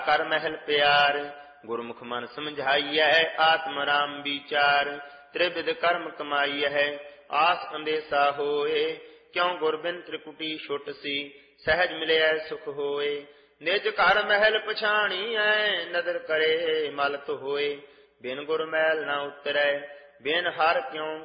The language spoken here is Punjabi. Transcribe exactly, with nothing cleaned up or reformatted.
ਕਰ ਮਹਿਲ ਪਿਆਰ। ਗੁਰਮੁਖ ਮਨ ਸਮਝਾਈਐ ਆਤਮ ਰਾਮ ਵਿਚਾਰ। ਤ੍ਰਿਵਿਧ ਕਰਮ ਕਮਾਈਐ ਆਸ ਅੰਦੇਸਾ ਹੋਏ। ਕਿਉ ਗੁਰ ਬਿਨ ਤ੍ਰਿਕੁਟੀ ਛੁਟ ਸੀ ਸਹਿਜ ਮਿਲਿਐ ਸੁਖ ਹੋਏ। ਨਿਜ ਘਰ ਮਹਿਲ ਪਛਾਣੀਐ ਨਦਰ ਕਰੇ ਮਲ ਹੋਏ। ਬਿਨ ਗੁਰ ਮੈਲ ਨ ਉਤਰੈ ਬਿਨ ਹਰ ਕਿਉ